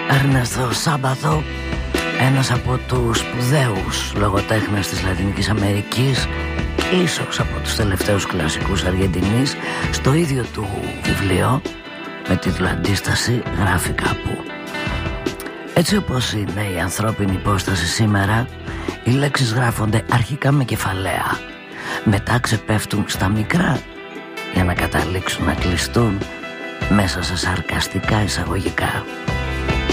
Έρνεστο Σάμπαθο, ένας από τους σπουδαίους λογοτέχνες της Λατινικής Αμερικής, ίσως από τους τελευταίους κλασικούς Αργεντινής, στο ίδιο του βιβλίο με τίτλο Αντίσταση γράφει κάπου: έτσι όπως είναι η ανθρώπινη υπόσταση σήμερα, οι λέξεις γράφονται αρχικά με κεφαλαία, μετά ξεπέφτουν στα μικρά για να καταλήξουν να κλειστούν μέσα σε σαρκαστικά εισαγωγικά.